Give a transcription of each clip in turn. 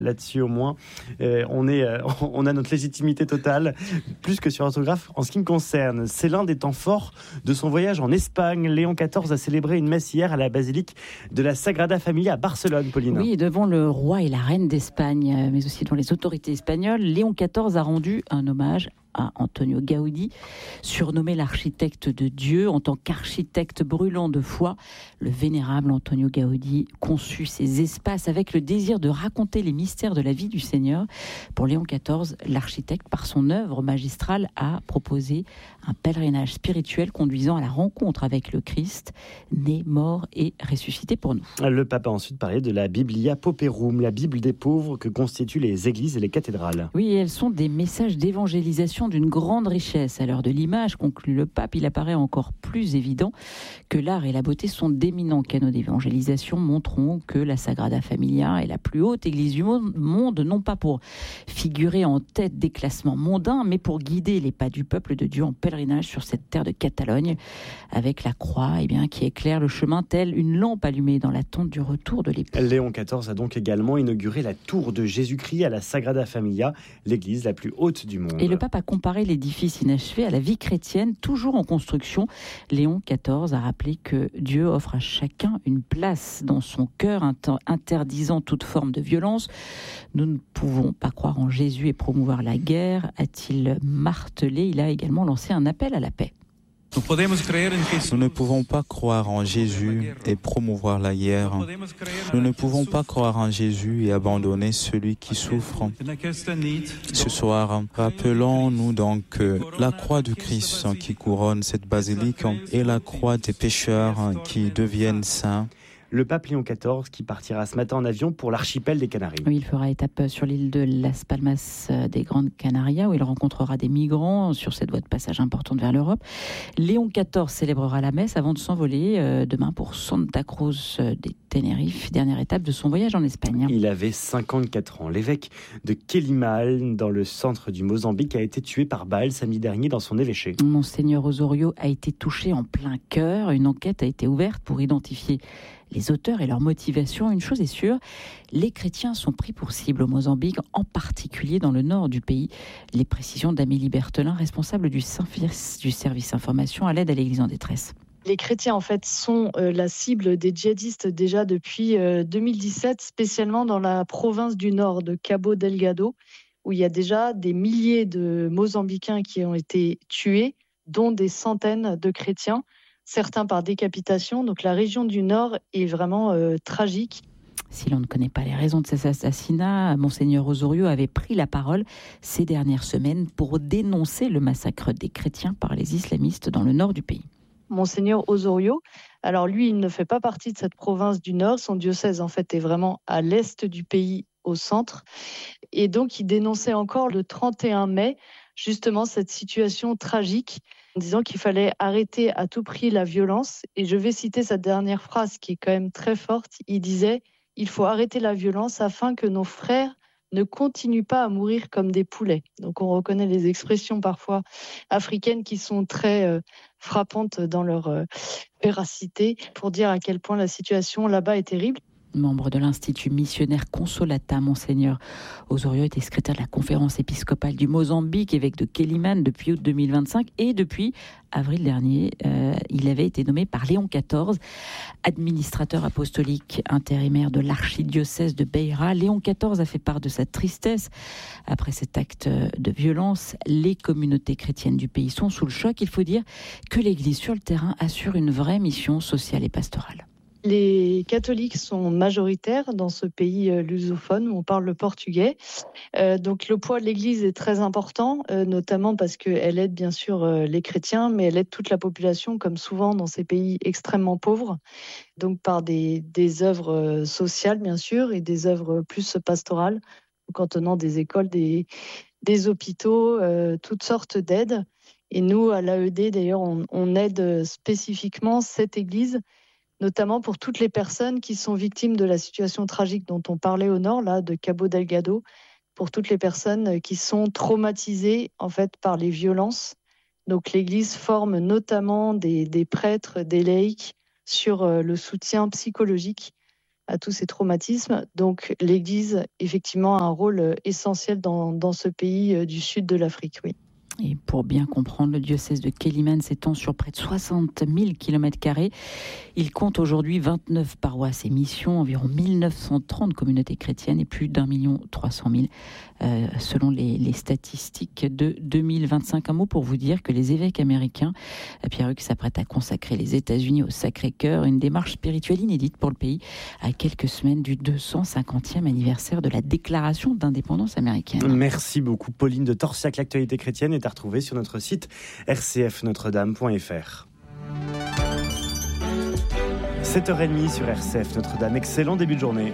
Là-dessus, au moins, on a notre légitimité totale, plus que sur l'orthographe. En ce qui me concerne, c'est l'un des temps forts de son voyage en Espagne. Léon XIV a célébré une messe hier à la basilique de la Sagrada Familia à Barcelone, Pauline. Oui, devant le roi et la reine d'Espagne, mais aussi devant les autorités espagnoles, Léon XIV a rendu un hommage à Antonio Gaudí, surnommé l'architecte de Dieu. En tant qu'architecte brûlant de foi, le vénérable Antonio Gaudí conçut ces espaces avec le désir de raconter les mystères de la vie du Seigneur. Pour Léon XIV, l'architecte, par son œuvre magistrale, a proposé un pèlerinage spirituel conduisant à la rencontre avec le Christ, né, mort et ressuscité pour nous. Le pape a ensuite parlé de la Biblia Pauperum, la Bible des pauvres que constituent les églises et les cathédrales. Oui, elles sont des messages d'évangélisation d'une grande richesse. À l'heure de l'image, conclut le pape, il apparaît encore plus évident que l'art et la beauté sont d'éminents canaux d'évangélisation, montrant que la Sagrada Familia est la plus haute église du monde, non pas pour figurer en tête des classements mondains, mais pour guider les pas du peuple de Dieu en pèlerinage sur cette terre de Catalogne, avec la croix qui éclaire le chemin, telle une lampe allumée dans l'attente du retour de l'époux. Léon XIV a donc également inauguré la tour de Jésus-Christ à la Sagrada Familia, l'église la plus haute du monde. Et le pape a comparé l'édifice inachevé à la vie chrétienne, toujours en construction. Léon XIV a rappelé que Dieu offre à chacun une place dans son cœur, interdisant toute forme de violence. Nous ne pouvons pas croire en Jésus et promouvoir la guerre, a-t-il martelé. Il a également lancé un appel à la paix. Nous ne pouvons pas croire en Jésus et promouvoir la guerre. Nous ne pouvons pas croire en Jésus et abandonner celui qui souffre. Ce soir, rappelons-nous donc que la croix du Christ qui couronne cette basilique est la croix des pécheurs qui deviennent saints. Le pape Léon XIV qui partira ce matin en avion pour l'archipel des Canaries. Oui, il fera étape sur l'île de Las Palmas des Grandes Canarias où il rencontrera des migrants sur cette voie de passage importante vers l'Europe. Léon XIV célébrera la messe avant de s'envoler demain pour Santa Cruz de Tenerife, dernière étape de son voyage en Espagne. Il avait 54 ans. L'évêque de Quelimane, dans le centre du Mozambique, a été tué par balle samedi dernier dans son évêché. Monseigneur Osorio a été touché en plein cœur. Une enquête a été ouverte pour identifier les auteurs et leur motivation. Une chose est sûre, les chrétiens sont pris pour cible au Mozambique, en particulier dans le nord du pays. Les précisions d'Amélie Berthelin, responsable du service information à l'aide à l'Église en détresse. Les chrétiens, en fait, sont la cible des djihadistes déjà depuis 2017, spécialement dans la province du nord de Cabo Delgado, où il y a déjà des milliers de Mozambicains qui ont été tués, dont des centaines de chrétiens, certains par décapitation. Donc la région du nord est vraiment tragique. Si l'on ne connaît pas les raisons de ces assassinats, Monseigneur Osorio avait pris la parole ces dernières semaines pour dénoncer le massacre des chrétiens par les islamistes dans le nord du pays. Monseigneur Osorio, alors lui, il ne fait pas partie de cette province du Nord. Son diocèse, en fait, est vraiment à l'est du pays, au centre. Et donc, il dénonçait encore le 31 mai, justement, cette situation tragique, en disant qu'il fallait arrêter à tout prix la violence. Et je vais citer sa dernière phrase, qui est quand même très forte. Il disait « Il faut arrêter la violence afin que nos frères ne continuent pas à mourir comme des poulets ». Donc on reconnaît les expressions parfois africaines qui sont très frappantes dans leur véracité pour dire à quel point la situation là-bas est terrible. Membre de l'Institut missionnaire Consolata, Monseigneur Osorio était secrétaire de la conférence épiscopale du Mozambique, évêque de Quelimane depuis août 2025 et depuis avril dernier, il avait été nommé par Léon XIV administrateur apostolique intérimaire de l'archidiocèse de Beira. Léon XIV a fait part de sa tristesse après cet acte de violence. Les communautés chrétiennes du pays sont sous le choc. Il faut dire que l'Église sur le terrain assure une vraie mission sociale et pastorale. Les catholiques sont majoritaires dans ce pays lusophone où on parle le portugais. Donc le poids de l'Église est très important, notamment parce qu'elle aide bien sûr les chrétiens, mais elle aide toute la population, comme souvent dans ces pays extrêmement pauvres. Donc par des œuvres sociales bien sûr et des œuvres plus pastorales, en tenant des écoles, des hôpitaux, toutes sortes d'aides. Et nous, à l'AED d'ailleurs, on aide spécifiquement cette Église, notamment pour toutes les personnes qui sont victimes de la situation tragique dont on parlait au nord, là, de Cabo Delgado, pour toutes les personnes qui sont traumatisées en fait par les violences. Donc l'Église forme notamment des prêtres, des laïcs sur le soutien psychologique à tous ces traumatismes. Donc l'Église, effectivement, a un rôle essentiel dans ce pays du sud de l'Afrique, oui. Et pour bien comprendre, le diocèse de Kélimane s'étend sur près de 60 000 km². Il compte aujourd'hui 29 paroisses et missions, environ 1930 communautés chrétiennes et plus d'1 300 000 selon les statistiques de 2025. Un mot pour vous dire que les évêques américains, Pierre-Hugues, s'apprêtent à consacrer les États-Unis au Sacré-Cœur, une démarche spirituelle inédite pour le pays, à quelques semaines du 250e anniversaire de la déclaration d'indépendance américaine. Merci beaucoup Pauline de Torsiac. L'actualité chrétienne est à retrouver sur notre site rcfnotredame.fr. 7h30 sur RCF Notre-Dame. Excellent début de journée.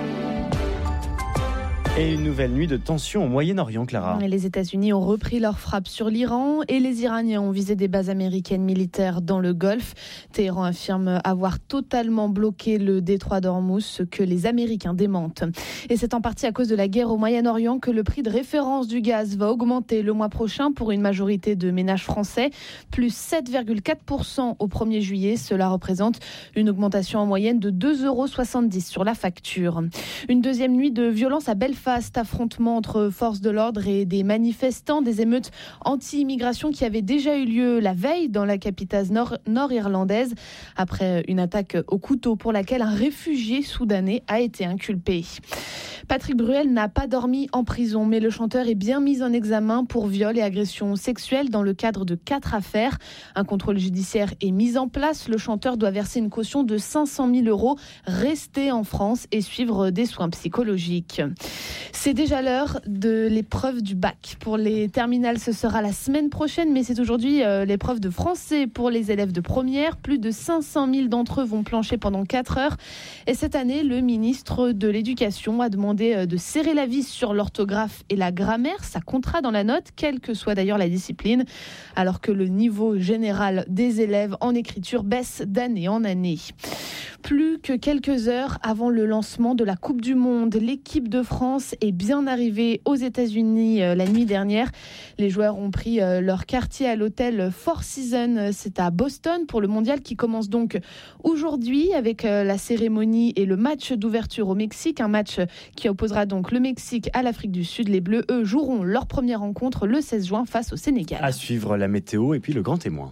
Et une nouvelle nuit de tension au Moyen-Orient, Clara. Les États-Unis ont repris leur frappe sur l'Iran et les Iraniens ont visé des bases américaines militaires dans le Golfe. Téhéran affirme avoir totalement bloqué le détroit d'Ormuz, ce que les Américains démentent. Et c'est en partie à cause de la guerre au Moyen-Orient que le prix de référence du gaz va augmenter le mois prochain pour une majorité de ménages français, plus 7,4% au 1er juillet. Cela représente une augmentation en moyenne de 2,70 € sur la facture. Une deuxième nuit de violence à Belfast. Affrontement entre forces de l'ordre et des manifestants, des émeutes anti-immigration qui avaient déjà eu lieu la veille dans la capitale nord-irlandaise après une attaque au couteau pour laquelle un réfugié soudanais a été inculpé. Patrick Bruel n'a pas dormi en prison, mais le chanteur est bien mis en examen pour viol et agression sexuelle dans le cadre de 4 affaires. Un contrôle judiciaire est mis en place. Le chanteur doit verser une caution de 500 000 €, rester en France et suivre des soins psychologiques. C'est déjà l'heure de l'épreuve du bac. Pour les terminales, ce sera la semaine prochaine, mais c'est aujourd'hui l'épreuve de français pour les élèves de première. Plus de 500 000 d'entre eux vont plancher pendant 4 heures. Et cette année, le ministre de l'Éducation a demandé de serrer la vis sur l'orthographe et la grammaire. Ça comptera dans la note, quelle que soit d'ailleurs la discipline, alors que le niveau général des élèves en écriture baisse d'année en année. Plus que quelques heures avant le lancement de la Coupe du Monde, l'équipe de France est bien arrivée aux États-Unis la nuit dernière. Les joueurs ont pris leur quartier à l'hôtel Four Seasons. C'est à Boston pour le mondial qui commence donc aujourd'hui avec la cérémonie et le match d'ouverture au Mexique. Un match qui opposera donc le Mexique à l'Afrique du Sud. Les Bleus, eux, joueront leur première rencontre le 16 juin face au Sénégal. À suivre la météo et puis le grand témoin.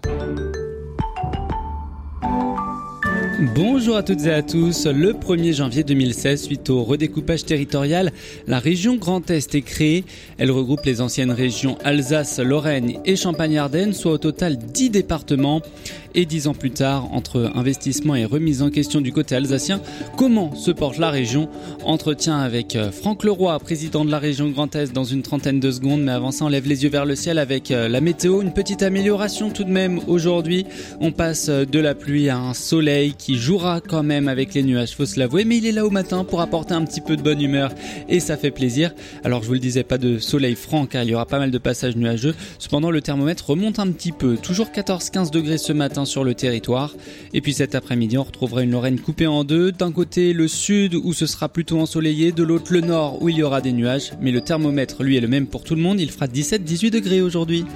Bonjour à toutes et à tous. Le 1er janvier 2016, suite au redécoupage territorial, la région Grand Est est créée. Elle regroupe les anciennes régions Alsace, Lorraine et Champagne-Ardenne, soit au total 10 départements. Et 10 ans plus tard, entre investissement et remise en question du côté alsacien, comment se porte la région ? Entretien avec Franck Leroy, président de la région Grand Est, dans une trentaine de secondes. Mais avant ça, on lève les yeux vers le ciel avec la météo. Une petite amélioration tout de même aujourd'hui. On passe de la pluie à un soleil qui jouera quand même avec les nuages, faut se l'avouer. Mais il est là au matin pour apporter un petit peu de bonne humeur et ça fait plaisir. Alors je vous le disais, pas de soleil franc car il y aura pas mal de passages nuageux. Cependant, le thermomètre remonte un petit peu. Toujours 14-15 degrés ce matin sur le territoire. Et puis cet après-midi, on retrouvera une Lorraine coupée en deux. D'un côté, le sud où ce sera plutôt ensoleillé. De l'autre, le nord où il y aura des nuages. Mais le thermomètre, lui, est le même pour tout le monde. Il fera 17-18 degrés aujourd'hui.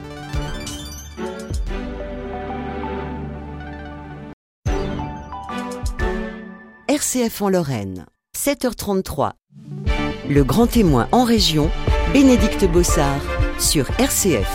RCF en Lorraine, 7h33. Le grand témoin en région, Bénédicte Bossard, sur RCF.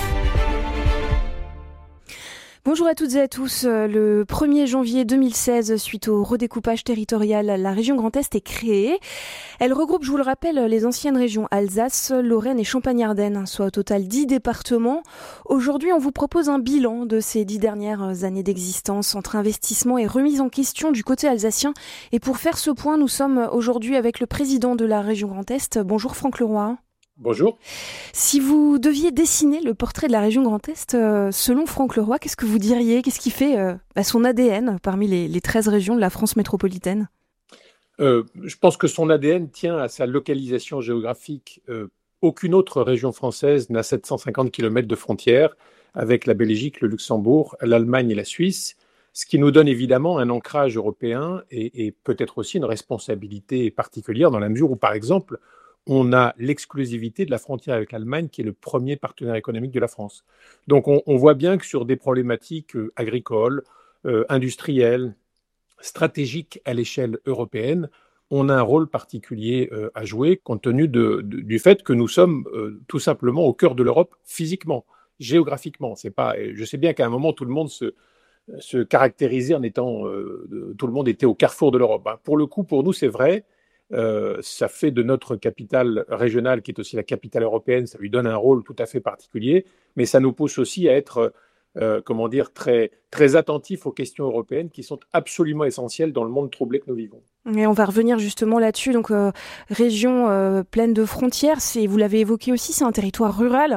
Bonjour à toutes et à tous. Le 1er janvier 2016, suite au redécoupage territorial, la région Grand Est est créée. Elle regroupe, je vous le rappelle, les anciennes régions Alsace, Lorraine et Champagne-Ardenne, soit au total 10 départements. Aujourd'hui, on vous propose un bilan de ces 10 dernières années d'existence entre investissement et remise en question du côté alsacien. Et pour faire ce point, nous sommes aujourd'hui avec le président de la région Grand Est. Bonjour Franck Leroy. Bonjour. Si vous deviez dessiner le portrait de la région Grand Est, selon Franck Leroy, qu'est-ce que vous diriez ? Qu'est-ce qui fait son ADN parmi les 13 régions de la France métropolitaine ? Je pense que son ADN tient à sa localisation géographique. Aucune autre région française n'a 750 km de frontières avec la Belgique, le Luxembourg, l'Allemagne et la Suisse, ce qui nous donne évidemment un ancrage européen et peut-être aussi une responsabilité particulière dans la mesure où, par exemple, on a l'exclusivité de la frontière avec l'Allemagne, qui est le premier partenaire économique de la France. Donc on voit bien que sur des problématiques agricoles, industrielles, stratégiques à l'échelle européenne, on a un rôle particulier à jouer compte tenu du fait que nous sommes tout simplement au cœur de l'Europe physiquement, géographiquement. Je sais bien qu'à un moment, tout le monde se caractérisait en étant... tout le monde était au carrefour de l'Europe. Pour le coup, pour nous, c'est vrai. Ça fait de notre capitale régionale, qui est aussi la capitale européenne, ça lui donne un rôle tout à fait particulier, mais ça nous pousse aussi à être très, très attentifs aux questions européennes qui sont absolument essentielles dans le monde troublé que nous vivons. Et on va revenir justement là-dessus. Donc, région pleine de frontières, vous l'avez évoqué aussi, c'est un territoire rural.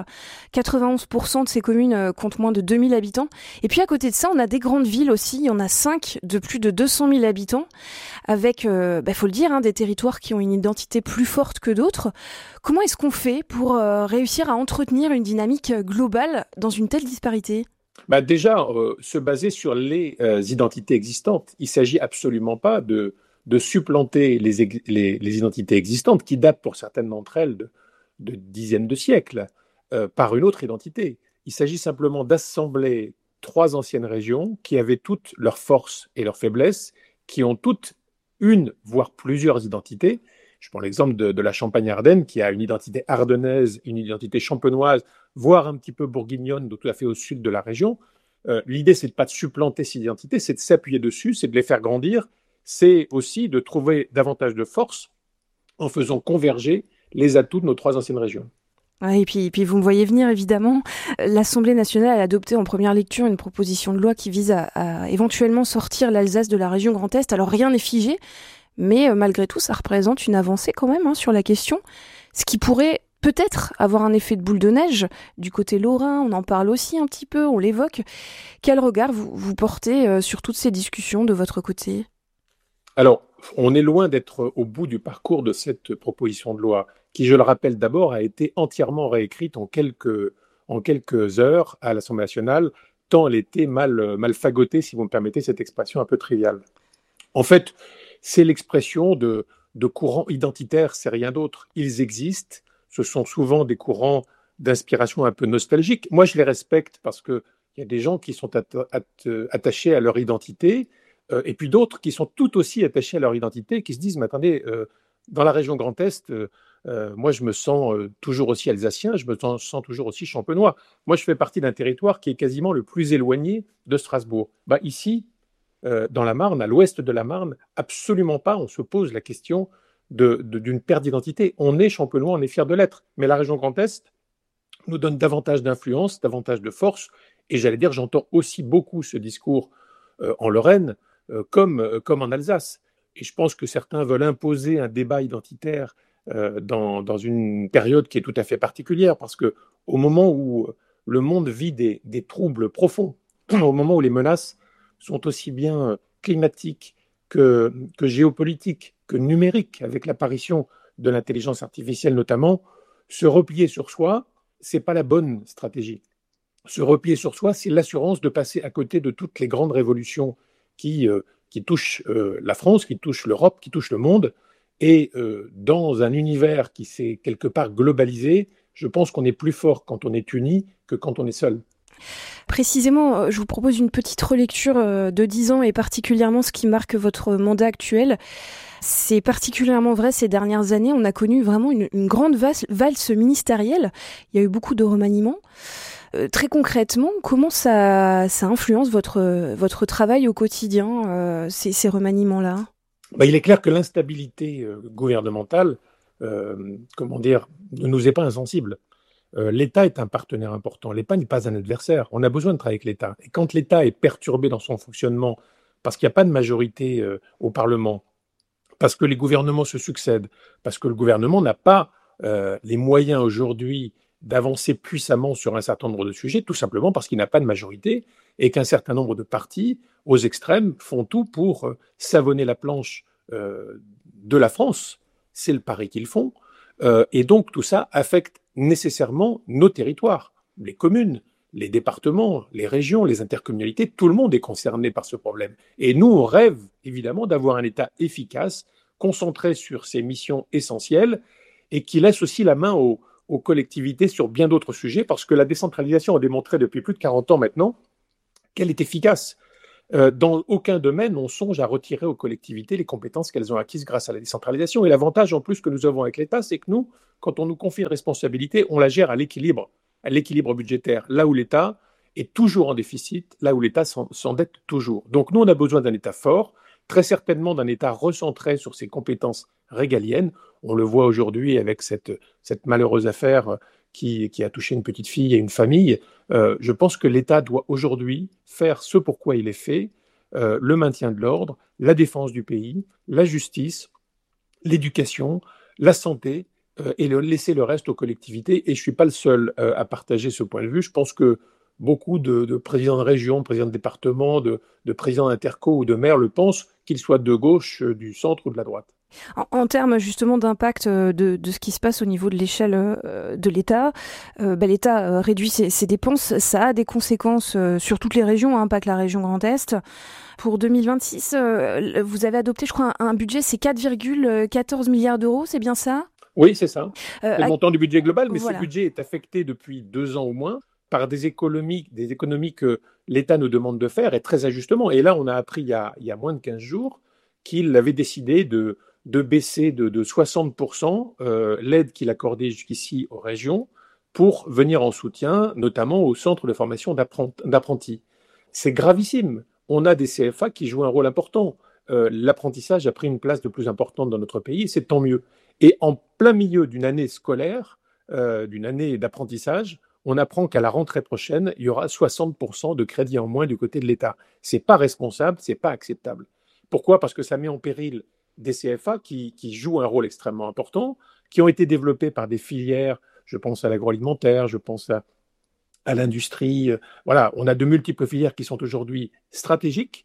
91% de ces communes comptent moins de 2000 habitants. Et puis à côté de ça, on a des grandes villes aussi. Il y en a 5 de plus de 200 000 habitants, avec, faut le dire, des territoires qui ont une identité plus forte que d'autres. Comment est-ce qu'on fait pour réussir à entretenir une dynamique globale dans une telle disparité ? Déjà, se baser sur les identités existantes. Il ne s'agit absolument pas de supplanter les identités existantes, qui datent pour certaines d'entre elles de dizaines de siècles, par une autre identité. Il s'agit simplement d'assembler 3 anciennes régions qui avaient toutes leurs forces et leurs faiblesses, qui ont toutes une, voire plusieurs identités. Je prends l'exemple de la Champagne-Ardenne, qui a une identité ardennaise, une identité champenoise, voire un petit peu bourguignonne, tout à fait au sud de la région. L'idée, c'est de pas de supplanter ces identités, c'est de s'appuyer dessus, c'est de les faire grandir, c'est aussi de trouver davantage de force en faisant converger les atouts de nos 3 anciennes régions. Ouais, et puis vous me voyez venir, évidemment. L'Assemblée nationale a adopté en première lecture une proposition de loi qui vise à éventuellement sortir l'Alsace de la région Grand Est. Alors rien n'est figé, mais malgré tout, ça représente une avancée quand même sur la question, ce qui pourrait peut-être avoir un effet de boule de neige du côté lorrain. On en parle aussi un petit peu, on l'évoque. Quel regard vous portez sur toutes ces discussions de votre côté ? Alors, on est loin d'être au bout du parcours de cette proposition de loi, qui, je le rappelle d'abord, a été entièrement réécrite en quelques heures à l'Assemblée nationale, tant elle était mal fagotée, si vous me permettez cette expression un peu triviale. En fait, c'est l'expression de courants identitaires, c'est rien d'autre. Ils existent, ce sont souvent des courants d'inspiration un peu nostalgiques. Moi, je les respecte parce qu'il y a des gens qui sont attachés à leur identité, et puis d'autres qui sont tout aussi attachés à leur identité, qui se disent, mais attendez, dans la région Grand Est, moi je me sens toujours aussi alsacien, je me sens toujours aussi champenois. Moi je fais partie d'un territoire qui est quasiment le plus éloigné de Strasbourg. Ici, dans la Marne, à l'ouest de la Marne, absolument pas, on se pose la question d'une perte d'identité. On est champenois, on est fier de l'être, mais la région Grand Est nous donne davantage d'influence, davantage de force, et j'allais dire, j'entends aussi beaucoup ce discours en Lorraine, comme en Alsace. Et je pense que certains veulent imposer un débat identitaire dans une période qui est tout à fait particulière, parce qu'au moment où le monde vit des troubles profonds, au moment où les menaces sont aussi bien climatiques que géopolitiques, que numériques, avec l'apparition de l'intelligence artificielle notamment, se replier sur soi, ce n'est pas la bonne stratégie. Se replier sur soi, c'est l'assurance de passer à côté de toutes les grandes révolutions qui touchent la France, qui touchent l'Europe, qui touchent le monde. Et dans un univers qui s'est quelque part globalisé, je pense qu'on est plus fort quand on est uni que quand on est seul. Précisément, je vous propose une petite relecture de 10 ans et particulièrement ce qui marque votre mandat actuel. C'est particulièrement vrai ces dernières années. On a connu vraiment une grande valse ministérielle. Il y a eu beaucoup de remaniements. Très concrètement, comment ça influence votre travail au quotidien, ces remaniements-là ? Il est clair que l'instabilité gouvernementale, ne nous est pas insensible. L'État est un partenaire important. L'État n'est pas un adversaire. On a besoin de travailler avec l'État. Et quand l'État est perturbé dans son fonctionnement, parce qu'il n'y a pas de majorité au Parlement, parce que les gouvernements se succèdent, parce que le gouvernement n'a pas les moyens aujourd'hui d'avancer puissamment sur un certain nombre de sujets, tout simplement parce qu'il n'a pas de majorité et qu'un certain nombre de partis, aux extrêmes, font tout pour savonner la planche de la France. C'est le pari qu'ils font. Et donc, tout ça affecte nécessairement nos territoires, les communes, les départements, les régions, les intercommunalités. Tout le monde est concerné par ce problème. Et nous, on rêve évidemment d'avoir un État efficace, concentré sur ses missions essentielles et qui laisse aussi la main aux collectivités sur bien d'autres sujets, parce que la décentralisation a démontré depuis plus de 40 ans maintenant qu'elle est efficace. Dans aucun domaine, on songe à retirer aux collectivités les compétences qu'elles ont acquises grâce à la décentralisation. Et l'avantage en plus que nous avons avec l'État, c'est que nous, quand on nous confie une responsabilité, on la gère à l'équilibre budgétaire, là où l'État est toujours en déficit, là où l'État s'endette toujours. Donc nous, on a besoin d'un État fort, très certainement d'un État recentré sur ses compétences régaliennes. On le voit aujourd'hui avec cette malheureuse affaire qui a touché une petite fille et une famille. Je pense que l'État doit aujourd'hui faire ce pourquoi il est fait, le maintien de l'ordre, la défense du pays, la justice, l'éducation, la santé, et laisser le reste aux collectivités. Et je ne suis pas le seul à partager ce point de vue. Je pense que beaucoup de présidents de région, de présidents de département, de présidents d'interco ou de maires le pensent, qu'ils soient de gauche, du centre ou de la droite. En termes justement d'impact de ce qui se passe au niveau de l'échelle de l'État, l'État réduit ses dépenses, ça a des conséquences sur toutes les régions, pas que la région Grand Est. Pour 2026, vous avez adopté, je crois, un budget, c'est 4,14 milliards d'euros, c'est bien ça ? Oui, c'est ça. C'est le montant du budget global, mais voilà. Ce budget est affecté depuis 2 ans au moins par des économies que l'État nous demande de faire, et très ajustement. Et là, on a appris il y a moins de 15 jours qu'il avait décidé de baisser de 60% l'aide qu'il accordait jusqu'ici aux régions pour venir en soutien, notamment au centre de formation d'apprentis. C'est gravissime. On a des CFA qui jouent un rôle important. L'apprentissage a pris une place de plus importante dans notre pays, et c'est tant mieux. Et en plein milieu d'une année scolaire, d'une année d'apprentissage, on apprend qu'à la rentrée prochaine, il y aura 60% de crédits en moins du côté de l'État. C'est pas responsable, c'est pas acceptable. Pourquoi ? Parce que ça met en péril des CFA qui jouent un rôle extrêmement important, qui ont été développés par des filières, je pense à l'agroalimentaire, je pense à l'industrie. Voilà, on a de multiples filières qui sont aujourd'hui stratégiques,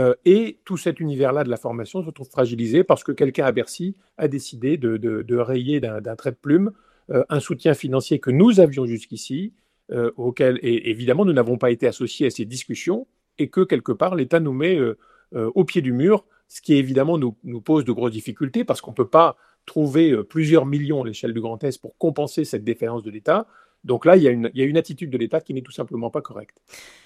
et tout cet univers-là de la formation se trouve fragilisé parce que quelqu'un à Bercy a décidé de rayer d'un trait de plume un soutien financier que nous avions jusqu'ici, auquel, et évidemment, nous n'avons pas été associés à ces discussions, et que, quelque part, l'État nous met au pied du mur, ce qui, évidemment, nous pose de grosses difficultés, parce qu'on ne peut pas trouver plusieurs millions à l'échelle du Grand Est pour compenser cette défaillance de l'État. Donc là, il y a une attitude de l'État qui n'est tout simplement pas correcte.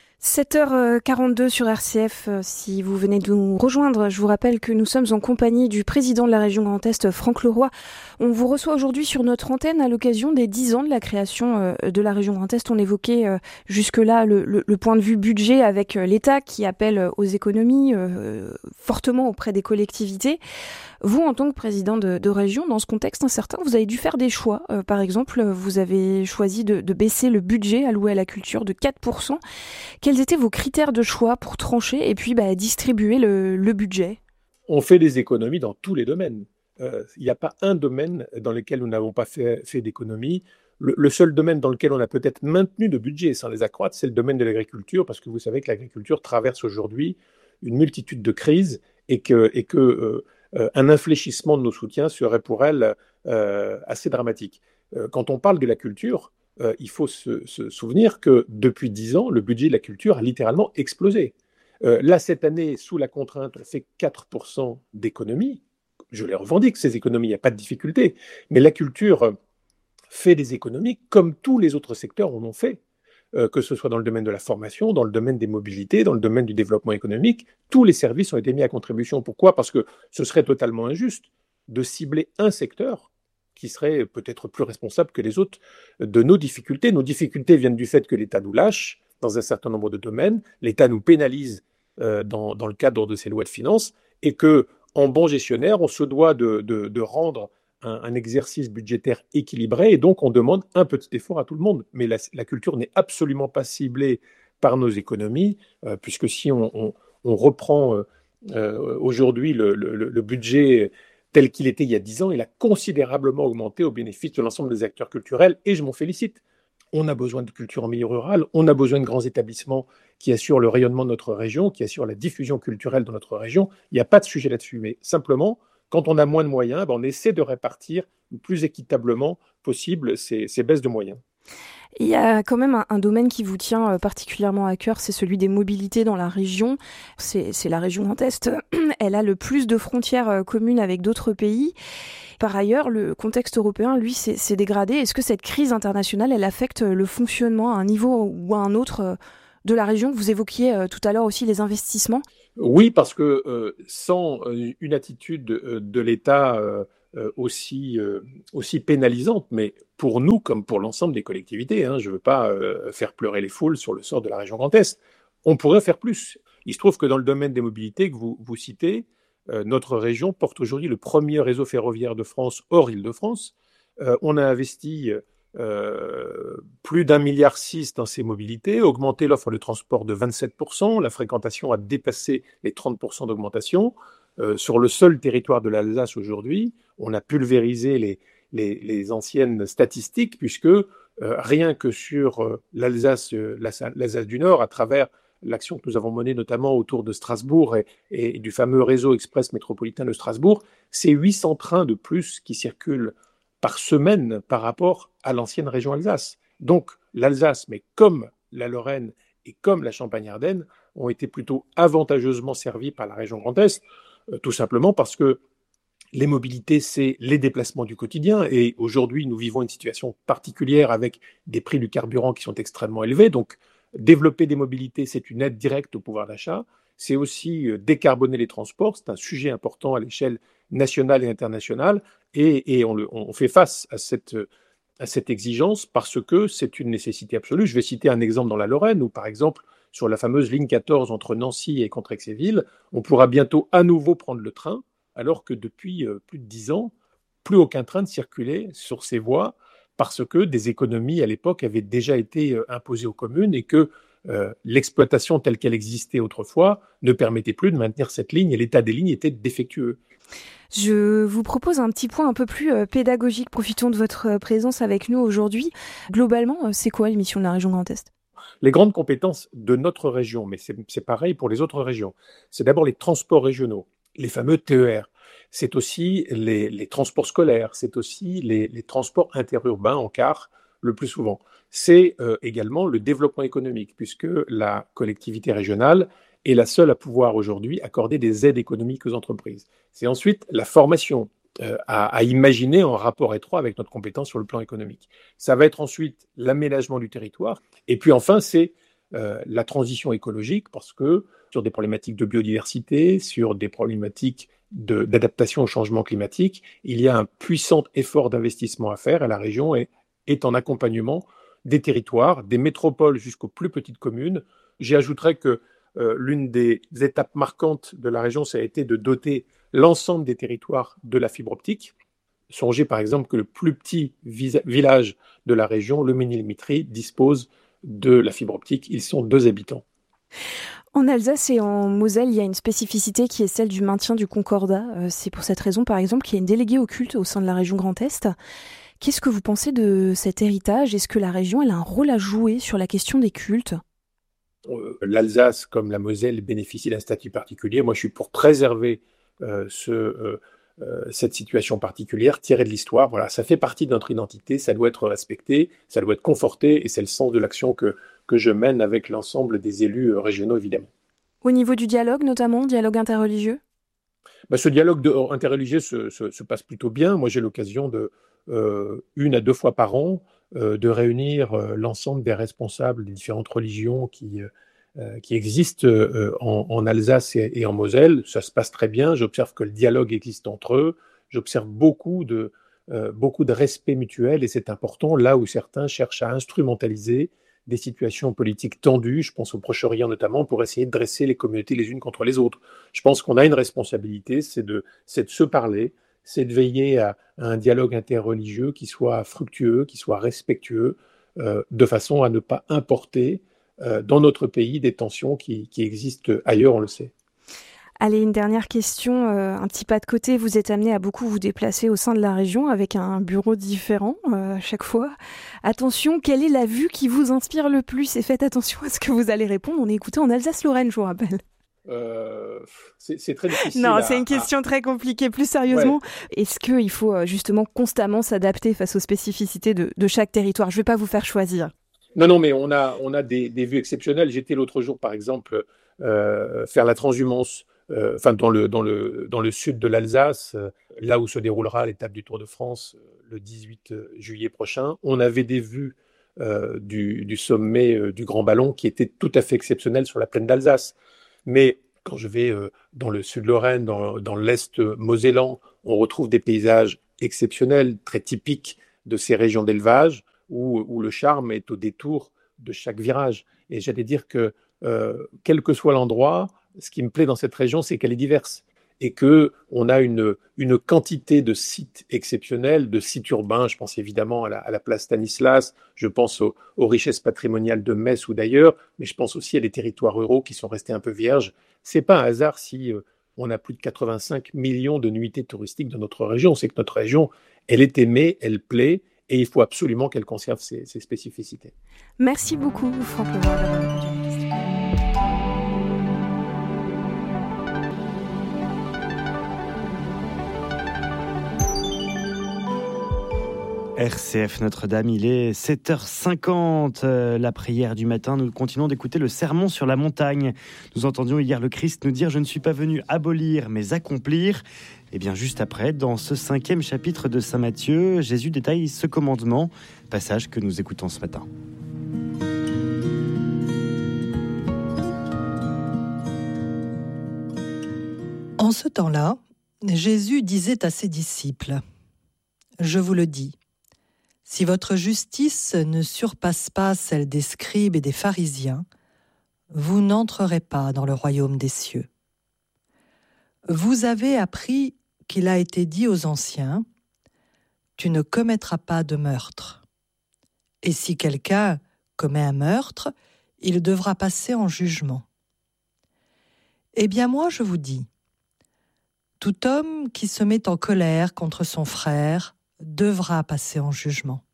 7h42 sur RCF, si vous venez de nous rejoindre, je vous rappelle que nous sommes en compagnie du président de la région Grand Est, Franck Leroy. On vous reçoit aujourd'hui sur notre antenne à l'occasion des 10 ans de la création de la région Grand Est. On évoquait jusque-là le point de vue budget avec l'État qui appelle aux économies fortement auprès des collectivités. Vous, en tant que président de région, dans ce contexte incertain, vous avez dû faire des choix. Par exemple, vous avez choisi de baisser le budget alloué à la culture de 4%. Quels étaient vos critères de choix pour trancher et puis distribuer le budget ? On fait des économies dans tous les domaines. Il n'y a pas un domaine dans lequel nous n'avons pas fait d'économies. Le seul domaine dans lequel on a peut-être maintenu de budget sans les accroître, c'est le domaine de l'agriculture, parce que vous savez que l'agriculture traverse aujourd'hui une multitude de crises et que un infléchissement de nos soutiens serait pour elle assez dramatique. Quand on parle de la culture, il faut se souvenir que depuis 10 ans, le budget de la culture a littéralement explosé. Là, cette année, sous la contrainte, on fait 4% d'économies. Je les revendique, ces économies, il n'y a pas de difficulté. Mais la culture fait des économies comme tous les autres secteurs en ont fait. Que ce soit dans le domaine de la formation, dans le domaine des mobilités, dans le domaine du développement économique, tous les services ont été mis à contribution. Pourquoi ? Parce que ce serait totalement injuste de cibler un secteur qui serait peut-être plus responsable que les autres de nos difficultés. Nos difficultés viennent du fait que l'État nous lâche dans un certain nombre de domaines, l'État nous pénalise dans le cadre de ses lois de finances, et que, en bon gestionnaire, on se doit de rendre un exercice budgétaire équilibré, et donc on demande un petit effort à tout le monde. Mais la culture n'est absolument pas ciblée par nos économies, puisque si on reprend aujourd'hui le budget tel qu'il était il y a 10 ans, il a considérablement augmenté au bénéfice de l'ensemble des acteurs culturels, et je m'en félicite. On a besoin de culture en milieu rural, on a besoin de grands établissements qui assurent le rayonnement de notre région, qui assurent la diffusion culturelle dans notre région. Il n'y a pas de sujet là-dessus, mais simplement, quand on a moins de moyens, on essaie de répartir le plus équitablement possible ces baisses de moyens. Il y a quand même un domaine qui vous tient particulièrement à cœur, c'est celui des mobilités dans la région. C'est la région Grand Est. Elle a le plus de frontières communes avec d'autres pays. Par ailleurs, le contexte européen, lui, s'est dégradé. Est-ce que cette crise internationale, elle affecte le fonctionnement à un niveau ou à un autre de la région. Vous évoquiez tout à l'heure aussi les investissements. Oui, parce que sans une attitude de l'État aussi pénalisante, mais pour nous comme pour l'ensemble des collectivités, je ne veux pas faire pleurer les foules sur le sort de la région Grand Est, on pourrait faire plus. Il se trouve que dans le domaine des mobilités que vous citez, notre région porte aujourd'hui le premier réseau ferroviaire de France hors Île-de-France. On a investi plus d'1,6 milliard dans ces mobilités, augmenté l'offre de transport de 27%, la fréquentation a dépassé les 30% d'augmentation. Sur le seul territoire de l'Alsace aujourd'hui, on a pulvérisé les anciennes statistiques, puisque rien que sur l'Alsace du Nord, à travers l'action que nous avons menée notamment autour de Strasbourg et du fameux réseau express métropolitain de Strasbourg, c'est 800 trains de plus qui circulent par semaine par rapport à l'ancienne région Alsace. Donc l'Alsace, mais comme la Lorraine et comme la Champagne-Ardenne, ont été plutôt avantageusement servis par la région Grand Est, tout simplement parce que les mobilités, c'est les déplacements du quotidien. Et aujourd'hui, nous vivons une situation particulière avec des prix du carburant qui sont extrêmement élevés. Donc, développer des mobilités, c'est une aide directe au pouvoir d'achat. C'est aussi décarboner les transports. C'est un sujet important à l'échelle nationale et internationale. Et on fait face à cette exigence parce que c'est une nécessité absolue. Je vais citer un exemple dans la Lorraine où, par exemple, sur la fameuse ligne 14 entre Nancy et Contrexéville, on pourra bientôt à nouveau prendre le train, alors que depuis plus de 10 ans, plus aucun train ne circulait sur ces voies parce que des économies à l'époque avaient déjà été imposées aux communes et que l'exploitation telle qu'elle existait autrefois ne permettait plus de maintenir cette ligne et l'état des lignes était défectueux. Je vous propose un petit point un peu plus pédagogique. Profitons de votre présence avec nous aujourd'hui. Globalement, c'est quoi l'émission de la région Grand Est ? Les grandes compétences de notre région, mais c'est pareil pour les autres régions, c'est d'abord les transports régionaux, les fameux TER. C'est aussi les transports scolaires, c'est aussi les transports interurbains en car, le plus souvent. C'est également le développement économique, puisque la collectivité régionale est la seule à pouvoir aujourd'hui accorder des aides économiques aux entreprises. C'est ensuite la formation à imaginer en rapport étroit avec notre compétence sur le plan économique. Ça va être ensuite l'aménagement du territoire. Et puis enfin, c'est la transition écologique, parce que sur des problématiques de biodiversité, sur des problématiques d'adaptation au changement climatique, il y a un puissant effort d'investissement à faire et la région est en accompagnement des territoires, des métropoles jusqu'aux plus petites communes. J'y ajouterais que l'une des étapes marquantes de la région, ça a été de doter l'ensemble des territoires de la fibre optique. Songez par exemple que le plus petit village de la région, le Ménil-Mitry, dispose de la fibre optique. Ils sont 2 habitants. En Alsace et en Moselle, il y a une spécificité qui est celle du maintien du concordat. C'est pour cette raison, par exemple, qu'il y a une déléguée au culte au sein de la région Grand Est. Qu'est-ce que vous pensez de cet héritage ? Est-ce que la région elle a un rôle à jouer sur la question des cultes ? L'Alsace, comme la Moselle, bénéficie d'un statut particulier. Moi, je suis pour préserver cette situation particulière, tirée de l'histoire. Voilà, ça fait partie de notre identité, ça doit être respecté, ça doit être conforté, et c'est le sens de l'action que je mène avec l'ensemble des élus régionaux, évidemment. Au niveau du dialogue, notamment, dialogue interreligieux ? Ce dialogue interreligieux se passe plutôt bien. Moi, j'ai l'occasion 1 à 2 fois par an de réunir l'ensemble des responsables des différentes religions qui existent en Alsace et en Moselle. Ça se passe très bien. J'observe que le dialogue existe entre eux. J'observe beaucoup de respect mutuel et c'est important là où certains cherchent à instrumentaliser des situations politiques tendues, je pense au Proche-Orient notamment, pour essayer de dresser les communautés les unes contre les autres. Je pense qu'on a une responsabilité, c'est de se parler, c'est de veiller à un dialogue interreligieux qui soit fructueux, qui soit respectueux, de façon à ne pas importer dans notre pays des tensions qui existent ailleurs, on le sait. Allez, une dernière question, un petit pas de côté. Vous êtes amené à beaucoup vous déplacer au sein de la région avec un bureau différent à chaque fois. Attention, quelle est la vue qui vous inspire le plus ? Et faites attention à ce que vous allez répondre. On est écouté en Alsace-Lorraine, je vous rappelle. C'est très difficile. Non, c'est une question très compliquée. Plus sérieusement, Est-ce qu'il faut justement constamment s'adapter face aux spécificités de chaque territoire ? Je ne vais pas vous faire choisir. Non, mais on a des vues exceptionnelles. J'étais l'autre jour, par exemple, faire la transhumance dans le sud de l'Alsace, là où se déroulera l'étape du Tour de France le 18 juillet prochain. On avait des vues du sommet du Grand Ballon, qui était tout à fait exceptionnel sur la plaine d'Alsace. Mais quand je vais dans le sud Lorraine, dans l'est mosellan, on retrouve des paysages exceptionnels, très typiques de ces régions d'élevage, où le charme est au détour de chaque virage. Et j'allais dire que, quel que soit l'endroit, ce qui me plaît dans cette région, c'est qu'elle est diverse et qu'on a une quantité de sites exceptionnels, de sites urbains. Je pense évidemment à la place Stanislas, je pense aux richesses patrimoniales de Metz ou d'ailleurs, mais je pense aussi à des territoires ruraux qui sont restés un peu vierges. C'est pas un hasard si on a plus de 85 millions de nuitées touristiques dans notre région. C'est que notre région, elle est aimée, elle plaît, et il faut absolument qu'elle conserve ses spécificités. Merci beaucoup, Franck Levin, d'avoir répondu à la question. RCF Notre-Dame, il est 7h50, la prière du matin. Nous continuons d'écouter le sermon sur la montagne. Nous entendions hier le Christ nous dire « Je ne suis pas venu abolir, mais accomplir ». Et bien juste après, dans ce 5e chapitre de Saint Matthieu, Jésus détaille ce commandement, passage que nous écoutons ce matin. En ce temps-là, Jésus disait à ses disciples « Je vous le dis, si votre justice ne surpasse pas celle des scribes et des pharisiens, vous n'entrerez pas dans le royaume des cieux. Vous avez appris qu'il a été dit aux anciens, « Tu ne commettras pas de meurtre. » Et si quelqu'un commet un meurtre, il devra passer en jugement. Eh bien moi je vous dis, tout homme qui se met en colère contre son frère devra passer en jugement.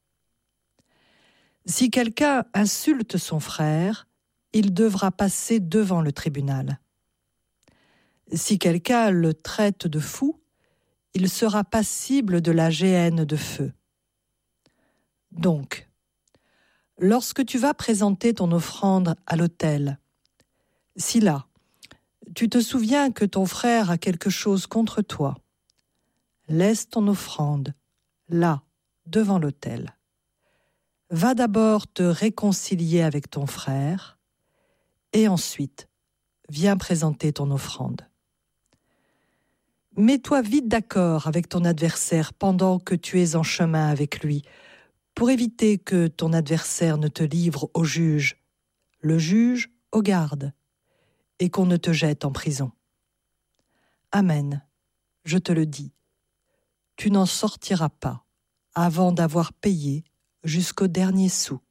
Si quelqu'un insulte son frère, il devra passer devant le tribunal. Si quelqu'un le traite de fou, il sera passible de la géhenne de feu. Donc, lorsque tu vas présenter ton offrande à l'autel, si là, tu te souviens que ton frère a quelque chose contre toi, laisse ton offrande là, devant l'autel. Va d'abord te réconcilier avec ton frère et ensuite, viens présenter ton offrande. Mets-toi vite d'accord avec ton adversaire pendant que tu es en chemin avec lui, pour éviter que ton adversaire ne te livre au juge, le juge aux gardes, et qu'on ne te jette en prison. Amen, je te le dis, tu n'en sortiras pas avant d'avoir payé jusqu'au dernier sou.